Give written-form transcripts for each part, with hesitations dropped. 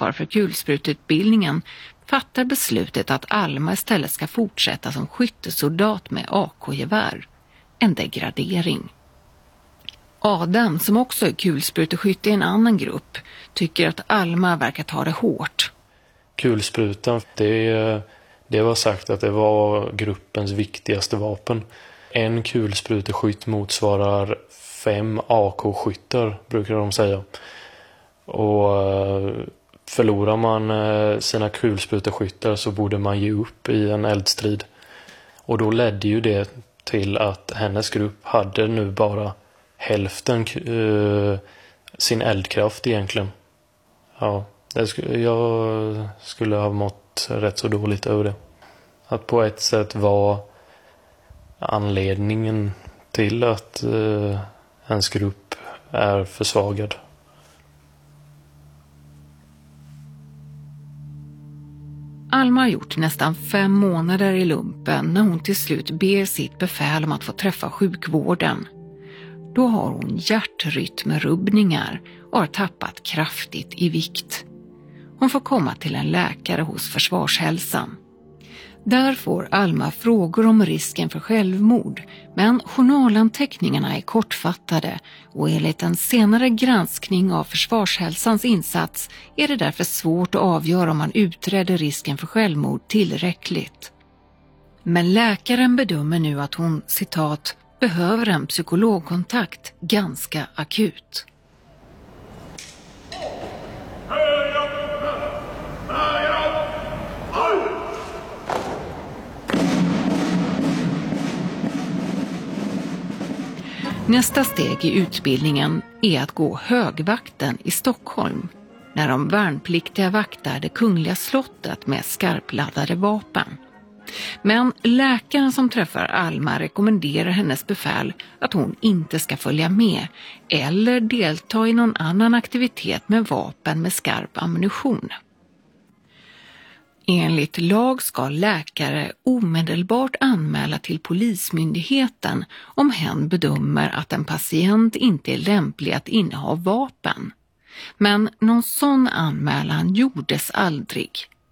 ansvar för kulsprututbildningen fattar beslutet att Alma istället ska fortsätta som skyttesoldat med AK-gevär. En degradering. Adam, som också är kulspruteskytt i en annan grupp, tycker att Alma verkar ta det hårt. Kulsprutan, det var sagt att det var gruppens viktigaste vapen. En kulspruteskytt motsvarar 5 AK-skyttar, brukar de säga. Och förlorar man sina kulspruteskyttar så borde man ge upp i en eldstrid. Och då ledde ju det till att hennes grupp hade nu bara hälften sin eldkraft egentligen. Ja, jag skulle ha mått rätt så dåligt över det. Att på ett sätt var anledningen till att ens grupp är försvagad. Alma har gjort nästan 5 månader i lumpen när hon till slut ber sitt befäl om att få träffa sjukvården. Då har hon hjärtrytmrubbningar och har tappat kraftigt i vikt. Hon får komma till en läkare hos Försvarshälsan. Där får Alma frågor om risken för självmord, men journalanteckningarna är kortfattade och enligt en senare granskning av Försvarshälsans insats är det därför svårt att avgöra om man utredde risken för självmord tillräckligt. Men läkaren bedömer nu att hon, citat, behöver en psykologkontakt ganska akut. Nästa steg i utbildningen är att gå högvakten i Stockholm när de värnpliktiga vaktar det kungliga slottet med skarpladdade vapen. Men läkaren som träffar Alma rekommenderar hennes befäl att hon inte ska följa med eller delta i någon annan aktivitet med vapen med skarp ammunition. Enligt lag ska läkare omedelbart anmäla till polismyndigheten om hen bedömer att en patient inte är lämplig att inneha vapen. Men någon sån anmälan gjordes aldrig.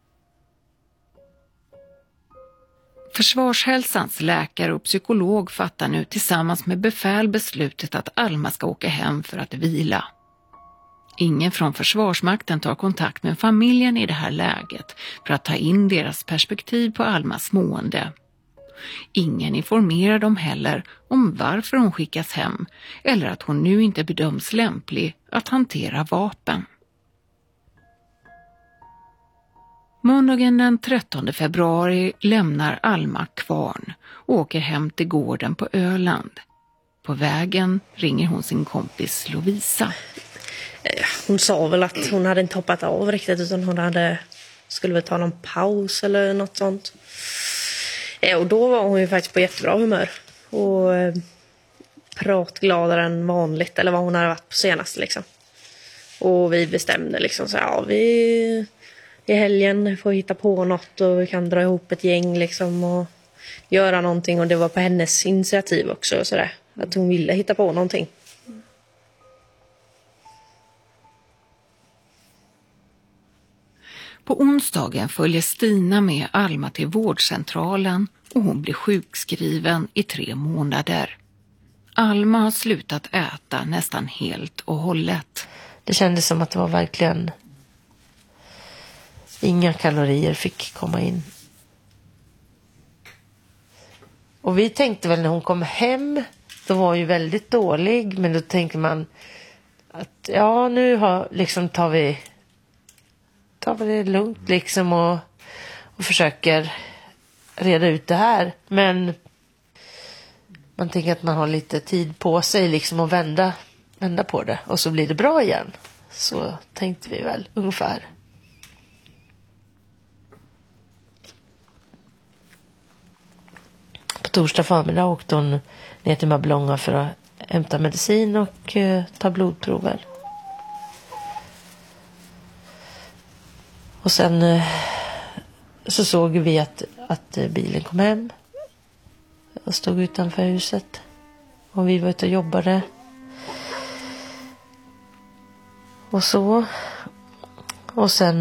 Försvarshälsans läkare och psykolog fattar nu tillsammans med befäl beslutet att Alma ska åka hem för att vila. Ingen från Försvarsmakten tar kontakt med familjen i det här läget för att ta in deras perspektiv på Almas mående. Ingen informerar dem heller om varför hon skickas hem eller att hon nu inte bedöms lämplig att hantera vapen. Måndagen den 13 februari lämnar Alma Kvarn och åker hem till gården på Öland. På vägen ringer hon sin kompis Lovisa. Hon sa väl att hon hade inte hoppat av riktigt utan hon skulle väl ta någon paus eller något sånt. Och då var hon ju faktiskt på jättebra humör och pratgladare än vanligt eller vad hon hade varit på senast liksom. Och vi bestämde liksom så ja, vi i helgen får hitta på något och vi kan dra ihop ett gäng liksom och göra någonting, och det var på hennes initiativ också så där, att hon ville hitta på någonting. På onsdagen följer Stina med Alma till vårdcentralen och hon blir sjukskriven i 3 månader. Alma har slutat äta nästan helt och hållet. Det kändes som att det var verkligen inga kalorier fick komma in. Och vi tänkte väl när hon kom hem, då var hon ju väldigt dålig, men då tänkte man att ja, nu tar vi det lugnt liksom och försöker reda ut det här. Men man tänker att man har lite tid på sig liksom att vända på det och så blir det bra igen. Så tänkte vi väl ungefär. På torsdag förmiddag åkte hon ner till Mörbylånga för att hämta medicin och ta blodprover. Och sen så såg vi att bilen kom hem och stod utanför huset. Och vi var ute och jobbade. Och så. Och sen